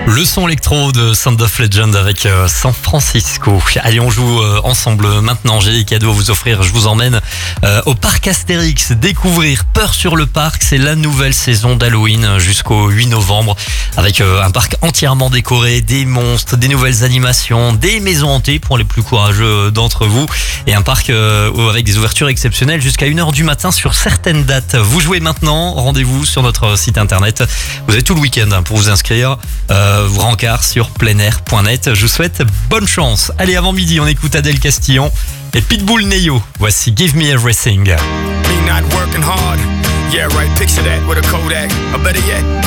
Le son électro de Sound of Legend avec San Francisco. Allez, on joue ensemble maintenant. J'ai des cadeaux à vous offrir. Je vous emmène au parc Astérix. Découvrir Peur sur le parc. C'est la nouvelle saison d'Halloween jusqu'au 8 novembre. Avec un parc entièrement décoré, des monstres, des nouvelles animations, des maisons hantées pour les plus courageux d'entre vous. Et un parc avec des ouvertures exceptionnelles jusqu'à 1h du matin sur certaines dates. Vous jouez maintenant. Rendez-vous sur notre site internet. Vous avez tout le week-end pour vous inscrire. Vous rencard sur pleinair.net. Je vous souhaite bonne chance. Allez, avant midi, on écoute Adèle Castillon et Pitbull Neyo. Voici Give Me Everything. Me not working hard. Yeah, right. Picture that with a Kodak. Or better yet,